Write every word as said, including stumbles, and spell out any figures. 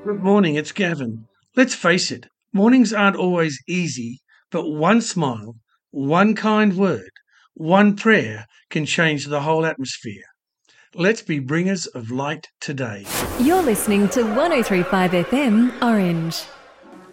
Good morning, it's Gavin. Let's face it, mornings aren't always easy, but one smile, one kind word, one prayer can change the whole atmosphere. Let's be bringers of light today. You're listening to one oh three point five F M Orange.